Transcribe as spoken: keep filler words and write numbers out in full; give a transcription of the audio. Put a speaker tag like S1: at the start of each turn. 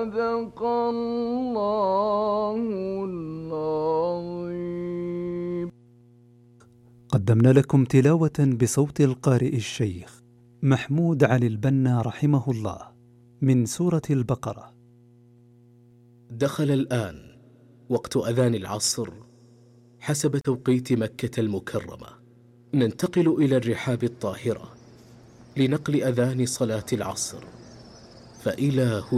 S1: صدق الله العظيم.
S2: قدمنا لكم تلاوة بصوت القارئ الشيخ محمود علي البنا رحمه الله من سورة البقرة.
S3: دخل الآن وقت أذان العصر حسب توقيت مكة المكرمة. ننتقل إلى الرحاب الطاهرة لنقل أذان صلاة العصر، فإلى